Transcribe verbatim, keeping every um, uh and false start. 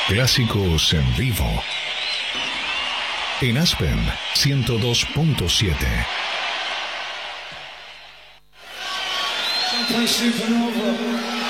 Clásicos en vivo. En Aspen ciento dos punto siete. Supernova.